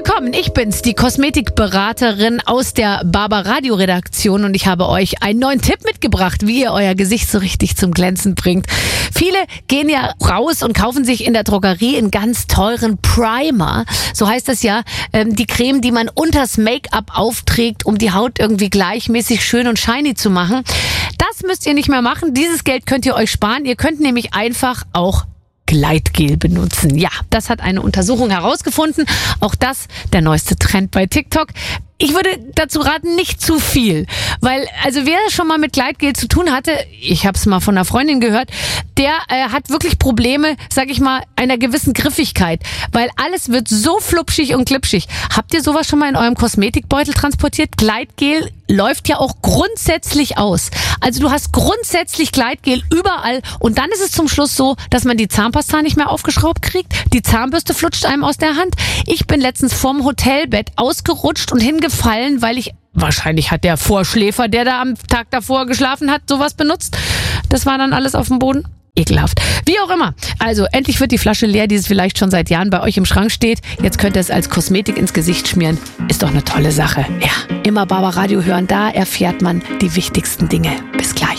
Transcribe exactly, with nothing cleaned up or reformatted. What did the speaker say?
willkommen, ich bin's, die Kosmetikberaterin aus der Barbaradio Redaktion und ich habe euch einen neuen Tipp mitgebracht, wie ihr euer Gesicht so richtig zum Glänzen bringt. Viele gehen ja raus und kaufen sich in der Drogerie einen ganz teuren Primer, so heißt das ja, ähm, die Creme, die man unters Make-up aufträgt, um die Haut irgendwie gleichmäßig schön und shiny zu machen. Das müsst ihr nicht mehr machen, dieses Geld könnt ihr euch sparen, ihr könnt nämlich einfach auch Gleitgel benutzen. Ja, das hat eine Untersuchung herausgefunden. Auch das der neueste Trend bei TikTok. Ich würde dazu raten, nicht zu viel, weil also wer schon mal mit Gleitgel zu tun hatte, ich habe es mal von einer Freundin gehört, der äh, hat wirklich Probleme, sag ich mal, einer gewissen Griffigkeit, weil alles wird so flupschig und glitschig. Habt ihr sowas schon mal in eurem Kosmetikbeutel transportiert? Gleitgel läuft ja auch grundsätzlich aus. Also du hast grundsätzlich Gleitgel überall und dann ist es zum Schluss so, dass man die Zahnpasta nicht mehr aufgeschraubt kriegt, die Zahnbürste flutscht einem aus der Hand. Ich bin letztens vorm Hotelbett ausgerutscht und hingefallen, weil ich, wahrscheinlich hat der Vorschläfer, der da am Tag davor geschlafen hat, sowas benutzt. Das war dann alles auf dem Boden. Ekelhaft. Wie auch immer. Also, endlich wird die Flasche leer, die es vielleicht schon seit Jahren bei euch im Schrank steht. Jetzt könnt ihr es als Kosmetik ins Gesicht schmieren. Ist doch eine tolle Sache. Ja, immer Barbaradio hören, da erfährt man die wichtigsten Dinge. Bis gleich.